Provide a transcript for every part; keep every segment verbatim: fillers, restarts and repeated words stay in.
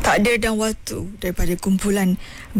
Takdir dan Waktu daripada kumpulan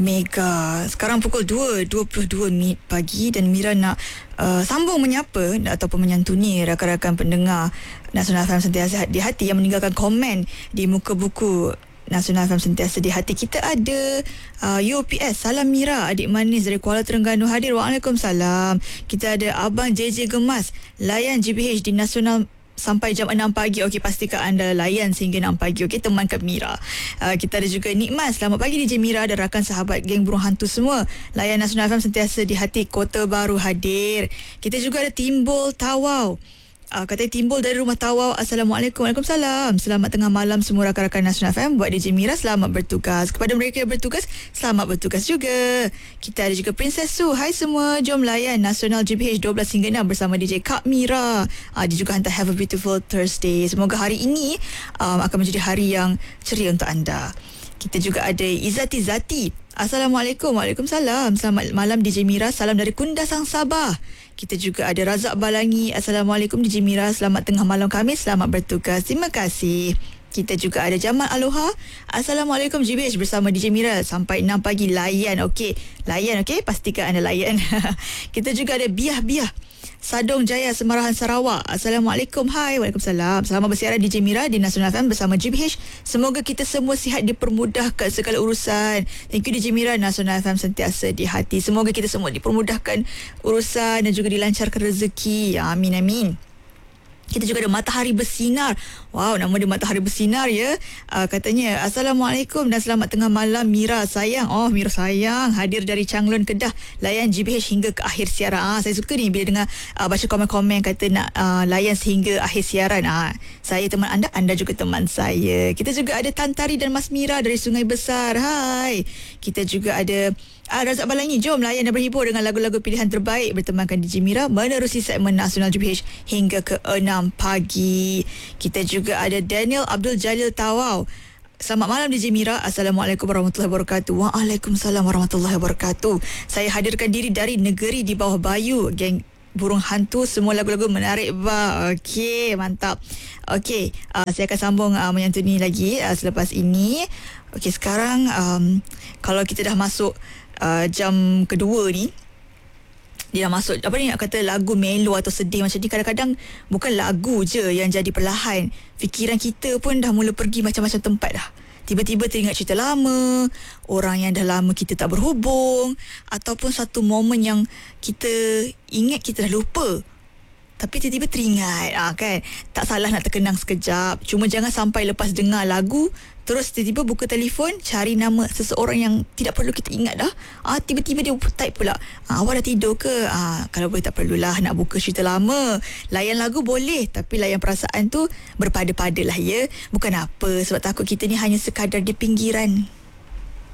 Mega. Sekarang pukul dua dua puluh dua minit pagi dan Mira nak uh, sambung menyapa ataupun menyantuni rakan-rakan pendengar Nasional F M Sentiasa di Hati yang meninggalkan komen di muka buku Nasional F M Sentiasa di Hati. Kita ada uh, U O P S. Salam Mira, adik manis dari Kuala Terengganu hadir. Waalaikumsalam. Kita ada Abang J J Gemas, layan G B H di Nasional sampai jam enam pagi. Okey, pastikan anda layan sehingga enam pagi. Okey, temankan Mira. Uh, kita ada juga Nikmat. Selamat pagi D J Mira dan rakan sahabat geng burung hantu semua. Layan Nasional F M Sentiasa di Hati Kota Baru hadir. Kita juga ada Timbul Tawau. Uh, katanya Timbul dari rumah Tawau. Assalamualaikum. Waalaikumsalam. Selamat tengah malam semua rakan-rakan Nasional F M. Buat D J Mira, selamat bertugas. Kepada mereka yang bertugas, selamat bertugas juga. Kita ada juga Princess Su. Hai semua, jom layan Nasional G B H dua belas hingga enam bersama D J Kak Mira. uh, Dia juga hantar have a beautiful Thursday. Semoga hari ini um, akan menjadi hari yang ceria untuk anda. Kita juga ada Izzati Zati. Assalamualaikum. Waalaikumsalam. Selamat malam D J Mira. Salam dari Kundasang, Sabah. Kita juga ada Razak Balangi. Assalamualaikum D J Mira. Selamat tengah malam Khamis. Selamat bertugas. Terima kasih. Kita juga ada Jamal Aloha. Assalamualaikum G B H bersama D J Mira sampai enam pagi. Layan. Okey. Layan, okey. Pastikan anda layan. Kita juga ada Biah Biah Sadong Jaya, Semarahan, Sarawak. Assalamualaikum. Hai. Waalaikumsalam. Selamat bersiaran D J Mira di Nasional F M bersama G B H. Semoga kita semua sihat, dipermudahkan segala urusan. Thank you D J Mira. Nasional F M Sentiasa di Hati. Semoga kita semua dipermudahkan urusan dan juga dilancarkan rezeki. Amin, amin. Kita juga ada Matahari Bersinar. Wow, nama dia Matahari Bersinar ya. Uh, katanya, Assalamualaikum dan selamat tengah malam Mira sayang. Oh, Mira sayang. Hadir dari Changlun, Kedah. Layan G B H hingga ke akhir siaran. Ah, saya suka ni bila dengar uh, baca komen-komen kata nak uh, layan sehingga akhir siaran. Ah, saya teman anda, anda juga teman saya. Kita juga ada Tantari dan Mas Mira dari Sungai Besar. Hai. Kita juga ada Ah, Razak Balangi. Jom layan dan berhibur dengan lagu-lagu pilihan terbaik bertemankan D J Mira menerusi segmen Nasional G B H hingga ke enam pagi. Kita juga ada Daniel Abdul Jalil Tawau. Selamat malam D J Mira. Assalamualaikum warahmatullahi wabarakatuh. Waalaikumsalam warahmatullahi wabarakatuh. Saya hadirkan diri dari negeri di bawah bayu, geng burung hantu, semua lagu-lagu menarik ba. Okey, mantap. Okey, uh, saya akan sambung uh, menyantuni lagi uh, selepas ini. Okey, sekarang um, kalau kita dah masuk Uh, jam kedua ni, dia dah masuk apa ni nak kata lagu melo atau sedih macam ni. Kadang-kadang bukan lagu je yang jadi perlahan, fikiran kita pun dah mula pergi macam-macam tempat dah. Tiba-tiba teringat cerita lama, orang yang dah lama kita tak berhubung, ataupun satu momen yang kita ingat kita dah lupa tapi tiba-tiba teringat. Ah, kan? Tak salah nak terkenang sekejap. Cuma jangan sampai lepas dengar lagu terus tiba-tiba buka telefon cari nama seseorang yang tidak perlu kita ingat dah. Ah, tiba-tiba dia type pula, ah, awak dah tidur ke? Ah, kalau boleh tak perlulah nak buka cerita lama. Layan lagu boleh, tapi layan perasaan tu berpada-pada lah ya. Bukan apa, sebab takut kita ni hanya sekadar di pinggiran.